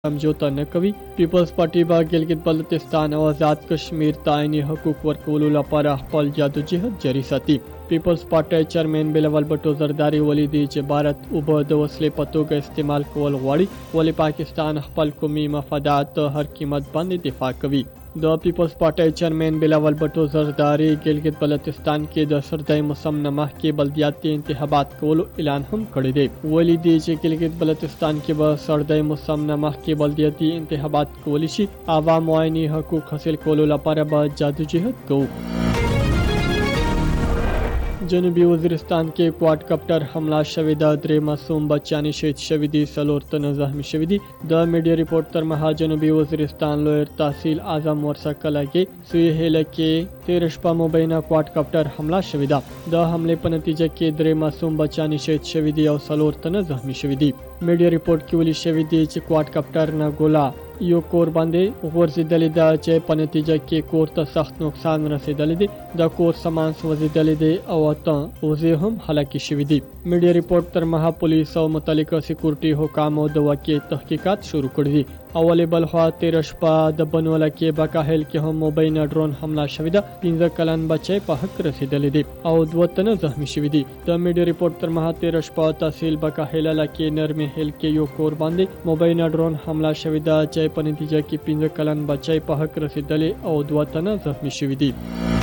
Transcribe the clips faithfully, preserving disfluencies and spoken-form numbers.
समझौता न کوي. پیپلز پارټي به ګلګت بلتستان او آزاد کشمیر ته عیني حقوق ورکولو لپاره خپل جادوجهد جاري ساتي. پیپلز پارټي چیرمن بلال بټو زرداری ولیدي چې بھارت اوبه د وسلې په توګه استعمال کول غواړي ولې پاکستان خپل قومي مفادات هر قیمت باندې دفاع کوي. د پیپلز پارټي چیرمن بلال بټو زرداری ګلګت بلتستان کې د سردای موسم نه مخکې بلدیاتي انتخابات کولو اعلان هم کړی دی. ولیدي چې ګلګت بلتستان کې به سردای موسم نه مخکې بلدیاتي انتخابات کولی شي. عوام عیني حقوق حاصل کولو لپاره به جادوجهد کوو. جنوبي وزیرستان کې کواد کاپټر حمله شوې ده. درې معصوم بچیان شهید شوي دي، څلور تنه زخمی شوي دي. د میډیا ریپورت تر مها جنوبي وزیرستان لویر تحصیل اعظم ورسا کلا کې سوی هله کې تیر شپه مبینه کواد کاپټر حمله شوې ده. د حمله په نتیجه کې درې معصوم بچیان شهید شوي دي او څلور تنه زخمی شوي دي. میډیا ریپورت کې ویل شوی دی چې کواد کاپټر نه ګولا یو کور باندې غورځېدلې ده چې په نتیجه کې کور ته سخت نقصان رسیدلی دی. د کور سامان سوځېدلی دی او اته وزې هم هلاکې شوي دي. میډیا ریپورت تر مها پولیس او متعلقه سکیورټي حکامو د واقعې تحقیقات شروع کړي دي. اولې بل خوا تیر شپه د بنوله کې بکاهل کې هم مبینه ډرون حمله شوې ده. پنځه کلن بچی په حق رسیدلی دی او دوه تنه زخمی شوي دي. د میډیا ریپورت تر مها تیر شپه تحصیل بکاهل علاقې نرمي هل کې یو کور باندې مبینه ډرون حمله شوې ده چې په نتیجه کې پنځه کلن بچی په حق رسیدلی او دوه تنه زخمی شوي دي.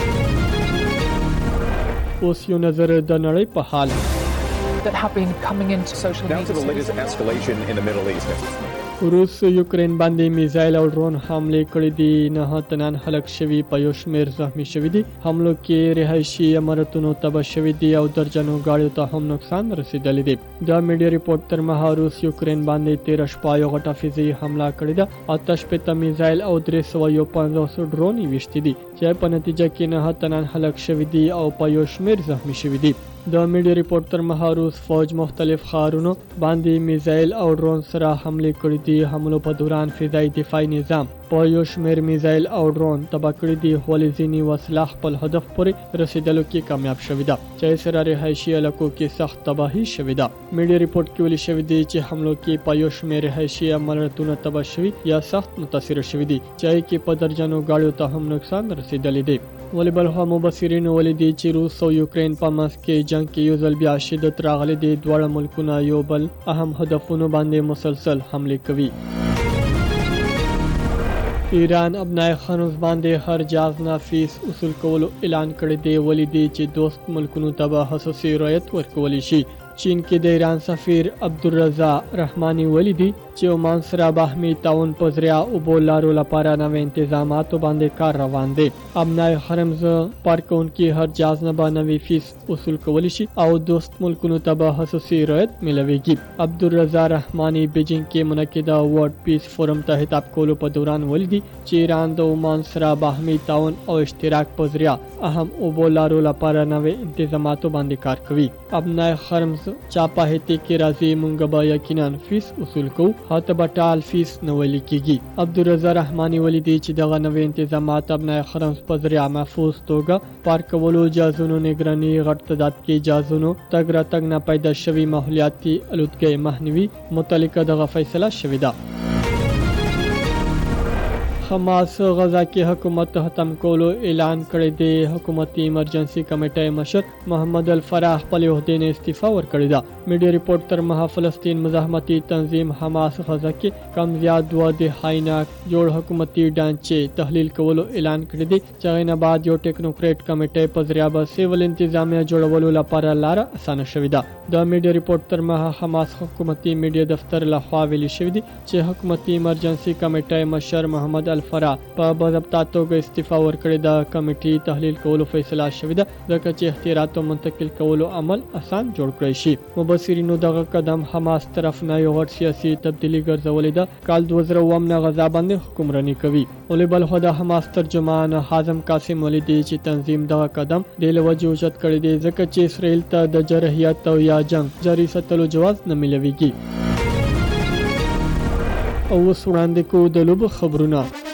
اوس یو نظر د نړۍ په حال that have been coming into social media. Now to the latest escalation in the Middle East. روس یوکرین باندې میزایل او ډرون حمله کړې دي. نه تنان هلاک شوي، په یو شمېر زخمی شوي دي. حملو کې رهایشي عمارتونو تباه شوي دي او درجنو گاډیو ته هم نقصان رسیدلی دی. د میډیا ریپورت تر مها روس یوکرین باندې تیر شپه یو غټه فضايي حمله کړې ده. اته شپېته میزایل او درې سوه یو پنځوس ډرون ویشتي دي چې په نتیجه کې نه تنان هلاک شوي دي او په یو شمېر زخمی شوي دي. د میډیا ریپورت تر مها روس فوج مختلف ښارونو باندې میزایل او ډرون سره حمله کړې دي. حملو په دوران فضايي دفاعي نظام په یو شمېر میزایل او ډرون تباه کړي دي. ولې ځینې وسله خپل هدف پورې رسیدلو کې کامیاب شوې ده چې سره رهایشي علاقو کې سخت تباهي شوې ده. میډیا ریپورت کې ویل شوی دی چې حملو کې په یو شمېر رهایشي عمارتونه تباه شوي یا سخت متاثر شوي دي چې کې په درجنو گاډیو ته هم نقصان رسیدلی دی. ولې بل خوا مبصرین ولیدي چې روس او یوکرین په منځ کې جنگ کې یو ځل بیا شدت راغلی دی. دواړه ملکونه یو بل اهم هدفونو باندې مسلسل حمله کوي. ایران ابنای خانوز باندې هر جاز نافیس اصول کولو اعلان کړی دی. ولیدي چې دوست ملکونو ته به خصوصي رعایت ورکولی شي. چین کې د ایران سفیر عبدالرضا رحماني ولیدي چې عمان سره باهمي تعاون په ذریعه اوبو لارو لپاره نوې انتظاماتو باندې کار روان دی. ابنای حرمز پارکونکي هر جاز نه به نوې فیس اصول کولی شي او دوست ملکونو ته به خصوصي رعایت ملويږي. عبدالرضا رحماني بیجینګ کې منعقده ورلد پیس فورم ته خطاب کولو په دوران ولیدي چې ایران د عمان سره باهمي تعاون او اشتراک په ذریعه اهم اوبو لارو لپاره نوې انتظاماتو باندې کار کوي. ابنای حرمز چاپا هتی کې راځي مونږ به یقینا فیس اصول کوو، هاته به ټال فیس نه ویل کېږي. عبدالرضا رحماني ولیدي چې دغه نوې انتظامات ابنای حرمز په ذریعه محفوظ توګه پارک کولو، جازونو نگراني، غټ تعداد کې جازونو تګ راتګ نه پیدا شوي ماحولیاتي الودګۍ مخنیوي متعلقه دغه فیصله شوې ده. حماس غزا کې حکومت ختم کولو اعلان کړی دی. حکومتي ایمرجنسي کمیټې مشر محمد الفرح خپل عہدې نه استعفا ورکړې ده. میډیا ریپورت تر مها فلسطین مزاحمتي تنظیم حماس غزا کې کم زیات دوه دهایناک جوړ حکومتي ډانچې تحلیل کولو اعلان کړی دی چې غینه بعد یو ټیکنوکریټ کمیټې په ذریعه به سیول انتظامیه جوړولو لپاره لار اسانه شوې ده. د میډیا ریپورت تر مها حماس حکومتي میډیا دفتر لخوا ویلي شوی دی چې حکومتي ایمرجنسي کمیټې مشر محمد الفرح په باضابطه توګه استعفا ورکړې ده. کمیټې تحلیل کولو فیصله شوې ده ځکه چې اختیاراتو منتقل کولو عمل اسان جوړ کړی شي. مبصرینو دغه قدم حماس طرف نه یو غټ سیاسي تبدیلی ګرځولې ده. کال دوه زره اووه نه غزا باندې حکمرانی کوي. ولې بل خو د حماس ترجمان حازم قاسم ولیدي چې تنظیم دغه قدم د لوجه اوچت کړی دی ځکه چې اسرائیل ته د جرحیت او یا جنگ جاري ساتلو جواز نه ملويږي. او وسوړاندې کو د لوب خبرونه